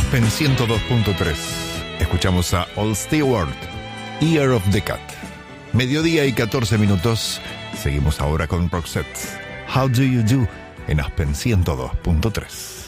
Aspen 102.3. Escuchamos a Old Stewart, Year of the Cat. Mediodía y 14 minutos. Seguimos ahora con Roxette, How Do You Do, en Aspen 102.3.